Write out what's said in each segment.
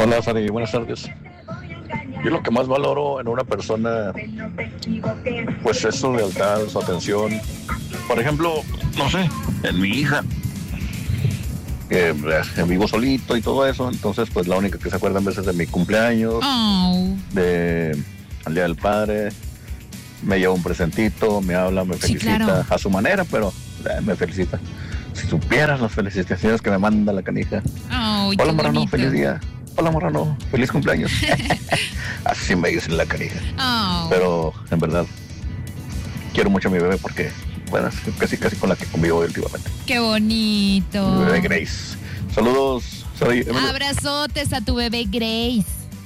Hola, Sari, buenas tardes. Yo lo que más valoro en una persona, pues es su lealtad, su atención. Por ejemplo, no sé, en mi hija, que vivo solito y todo eso, entonces pues la única que se acuerda en veces de mi cumpleaños, de al Día del Padre, me lleva un presentito, me habla, me felicita, claro, a su manera, pero me felicita. Si supieras las felicitaciones que me manda la canija. Hola, Marrano, feliz día. Hola, Marrano, feliz cumpleaños. Así me dicen la canija. Pero en verdad quiero mucho a mi bebé porque, bueno, es casi con la que convivo últimamente. Qué bonito. Mi bebé Grace. Saludos, soy Emilio. Abrazotes a tu bebé Grace.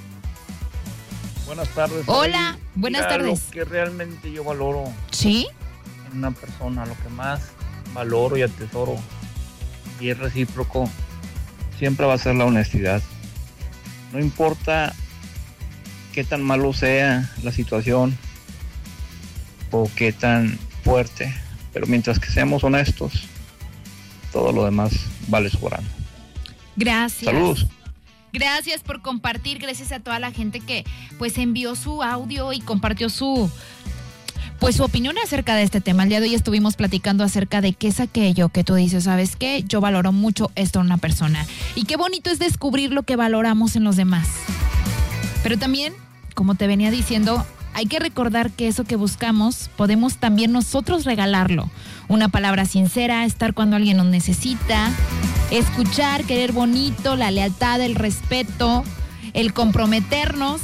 Buenas tardes. Hola, buenas tardes. Lo que realmente yo valoro, ¿sí?, en una persona, lo que más valoro y atesoro, y es recíproco, siempre va a ser la honestidad. No importa qué tan malo sea la situación o qué tan fuerte, pero mientras que seamos honestos, todo lo demás vale sobrando. Gracias. Saludos. Gracias por compartir, gracias a toda la gente que pues envió su audio y compartió su opinión acerca de este tema. El día de hoy estuvimos platicando acerca de qué es aquello que tú dices, ¿sabes qué? Yo valoro mucho esto en una persona. Y qué bonito es descubrir lo que valoramos en los demás. Pero también, como te venía diciendo, hay que recordar que eso que buscamos, podemos también nosotros regalarlo. Una palabra sincera, estar cuando alguien nos necesita, escuchar, querer bonito, la lealtad, el respeto, el comprometernos.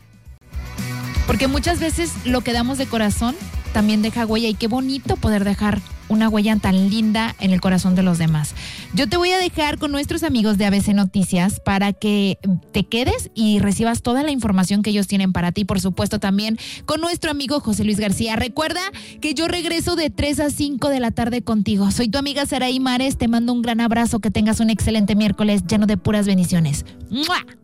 Porque muchas veces lo que damos de corazón también deja huella, y qué bonito poder dejar una huella tan linda en el corazón de los demás. Yo te voy a dejar con nuestros amigos de ABC Noticias para que te quedes y recibas toda la información que ellos tienen para ti. Por supuesto, también con nuestro amigo José Luis García. Recuerda que yo regreso de 3 a 5 de la tarde contigo. Soy tu amiga Saraí Mares. Te mando un gran abrazo. Que tengas un excelente miércoles lleno de puras bendiciones. ¡Mua!